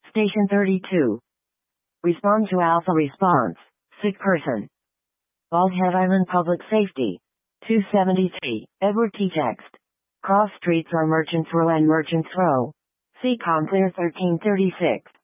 Station 32. Respond to Alpha response. Sick person. Bald Head Island Public Safety. 273. Edward T. Text. Cross streets are Merchants Row and Merchants Row. See ComClear 1336.